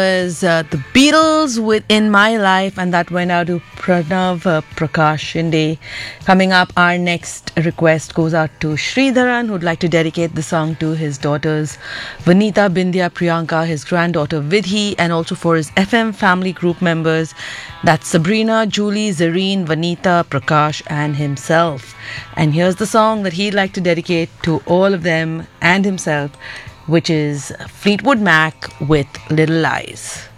Was the Beatles with In My Life, and that went out to Pranav Prakash Shinde. Coming up, our next request goes out to Sridharan, who'd like to dedicate the song to his daughters Vanita, Bindya, Priyanka, his granddaughter Vidhi, and also for his FM family group members. That's Sabrina, Julie, Zareen, Vanita, Prakash, and himself. And here's the song that he'd like to dedicate to all of them and himself, which is Fleetwood Mac with Little Lies.